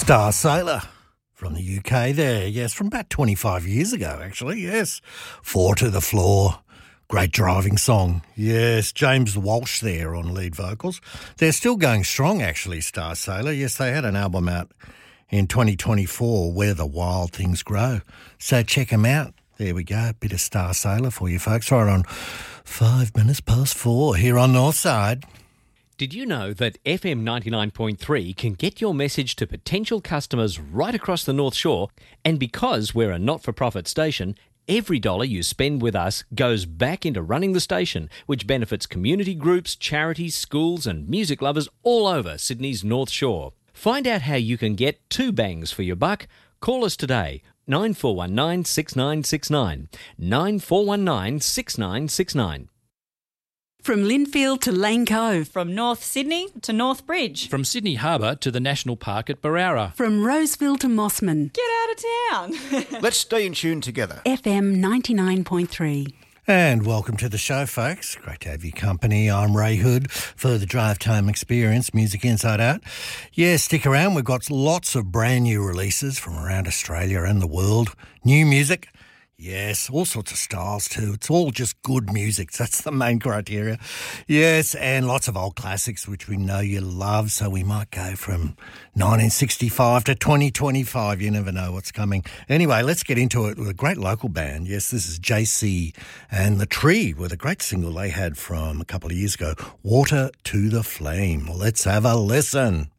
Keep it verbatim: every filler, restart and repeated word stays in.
Star Sailor from the U K there, yes, from about twenty-five years ago, actually, yes. Four to the Floor, great driving song, yes. James Walsh there on lead vocals. They're still going strong, actually, Star Sailor. Yes, they had an album out in twenty twenty-four, Where the Wild Things Grow. So check them out. There we go, a bit of Star Sailor for you folks, right on five minutes past four here on Northside. Did you know that F M ninety-nine point three can get your message to potential customers right across the North Shore? And because we're a not-for-profit station, every dollar you spend with us goes back into running the station, which benefits community groups, charities, schools and music lovers all over Sydney's North Shore. Find out how you can get two bangs for your buck. Call us today, nine four one nine, six nine six nine, nine four one nine, six nine six nine. From Linfield to Lane Cove. From North Sydney to North Bridge. From Sydney Harbour to the National Park at Barara. From Roseville to Mossman. Get out of town. Let's stay in tune together. F M ninety-nine point three. And welcome to the show, folks. Great to have your company. I'm Ray Hood for the Drive Time Experience, Music Inside Out. Yeah, stick around. We've got lots of brand new releases from around Australia and the world. New music. Yes, all sorts of styles too. It's all just good music. That's the main criteria. Yes, and lots of old classics, which we know you love. So we might go from nineteen sixty-five to twenty twenty-five. You never know what's coming. Anyway, let's get into it with a great local band. Yes, this is J C and The Tree with a great single they had from a couple of years ago, Water to the Flame. Well, let's have a listen.